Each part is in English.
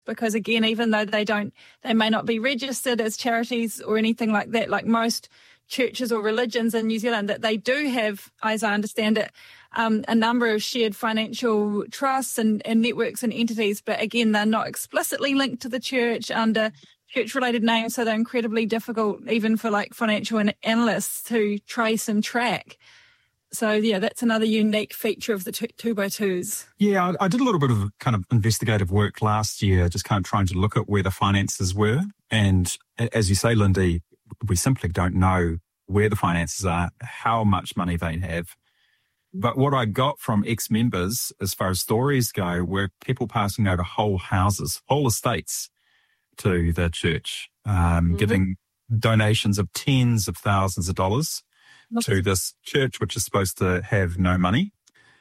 because again, even though they may not be registered as charities or anything like that, like most churches or religions in New Zealand, that they do have, as I understand it, a number of shared financial trusts and networks and entities, but again, they're not explicitly linked to the church under church-related names, so they're incredibly difficult even for like financial analysts to trace and track. So, yeah, that's another unique feature of the 2x2s. Yeah, I did a little bit of kind of investigative work last year, just kind of trying to look at where the finances were. And as you say, Lindy, we simply don't know where the finances are, how much money they have. But what I got from ex-members, as far as stories go, were people passing over whole houses, whole estates to the church, giving donations of tens of thousands of dollars to this church, which is supposed to have no money.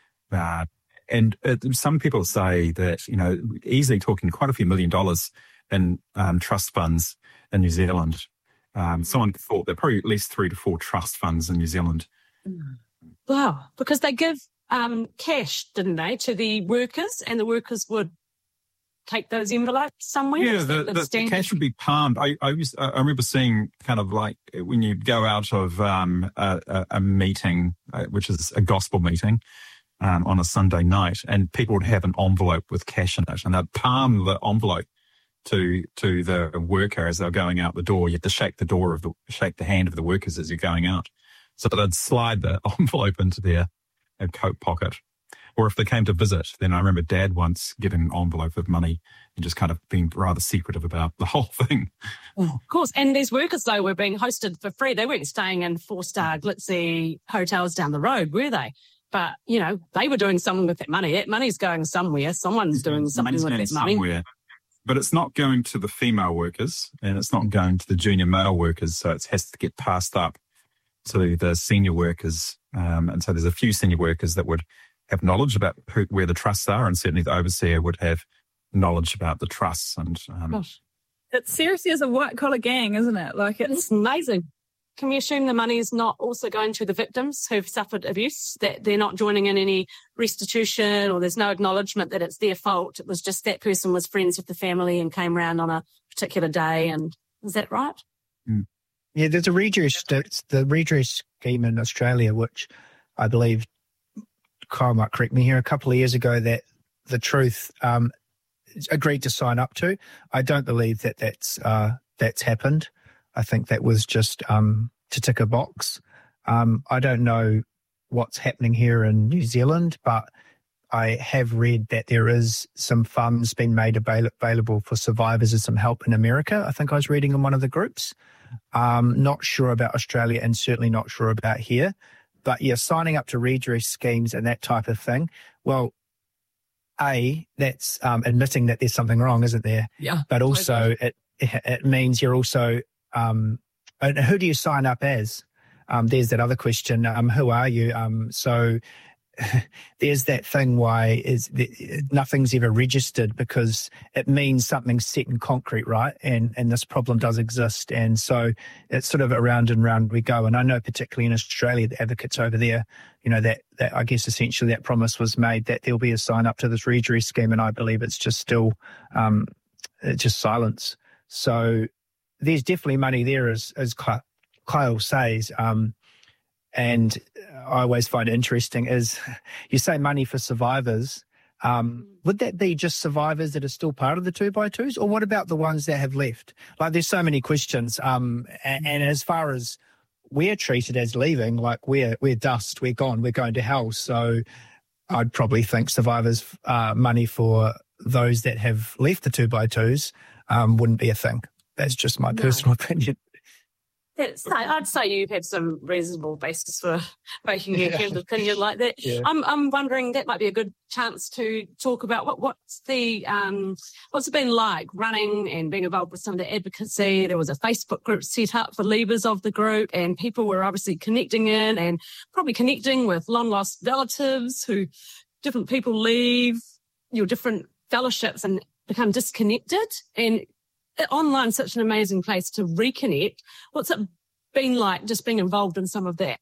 And some people say that, easily talking quite a few $1 million in trust funds in New Zealand. Someone thought there are probably at least 3 to 4 trust funds in New Zealand. Wow, because they give cash, didn't they, to the workers, and the workers would take those envelopes somewhere? Yeah, the cash would be palmed. I remember seeing kind of like when you go out of a meeting, which is a gospel meeting, on a Sunday night, and people would have an envelope with cash in it, and they'd palm the envelope to the worker as they're going out the door. You have to shake the hand of the workers as you're going out. So they'd slide the envelope into their coat pocket. Or if they came to visit, then I remember Dad once getting an envelope of money and just kind of being rather secretive about the whole thing. Oh, of course. And these workers, though, were being hosted for free. They weren't staying in 4-star glitzy hotels down the road, were they? But, they were doing something with that money. That money's going somewhere. Someone's doing something with that money. Somewhere. But it's not going to the female workers, and it's not going to the junior male workers, so it has to get passed up to the senior workers. And so there's a few senior workers that would have knowledge about where the trusts are, and certainly the overseer would have knowledge about the trusts. And it seriously is a white-collar gang, isn't it? Like it's amazing. Can we assume the money is not also going to the victims who've suffered abuse, that they're not joining in any restitution, or there's no acknowledgement that it's their fault? It was just that person was friends with the family and came round on a particular day. And is that right? Yeah, there's the redress scheme in Australia, which I believe, Kyle might correct me here, a couple of years ago that the Truth agreed to sign up to. I don't believe that's happened. I think that was just to tick a box. I don't know what's happening here in New Zealand, but I have read that there is some funds being made available for survivors and some help in America. I think I was reading in one of the groups. Not sure about Australia and certainly not sure about here. But yeah, signing up to redress schemes and that type of thing. Well, that's admitting that there's something wrong, isn't there? Yeah. But also it means you're also, and who do you sign up as? There's that other question. Who are you? So there's that thing why nothing's ever registered, because it means something's set in concrete, right? And this problem does exist. And so it's sort of around and round we go. And I know particularly in Australia, the advocates over there, that I guess essentially that promise was made that there'll be a sign up to this redress scheme. And I believe it's just still just silence. So there's definitely money there, as Kyle says. And I always find it interesting is you say money for survivors. Would that be just survivors that are still part of the 2x2s, or what about the ones that have left? Like, there's so many questions. And as far as we're treated as leaving, like we're dust, we're gone, we're going to hell. So I'd probably think survivors' money for those that have left the 2x2s wouldn't be a thing. That's just my personal opinion. I'd say you have some reasonable basis for making a kind of opinion like that. Yeah. I'm wondering, that might be a good chance to talk about what's it been like running and being involved with some of the advocacy. There was a Facebook group set up for leaders of the group, and people were obviously connecting in and probably connecting with long lost relatives who different people leave your different fellowships and become disconnected. And online's such an amazing place to reconnect. What's it been like just being involved in some of that?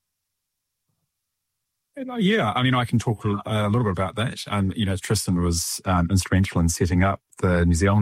Yeah, I mean, I can talk a little bit about that. Tristan was instrumental in setting up the New Zealand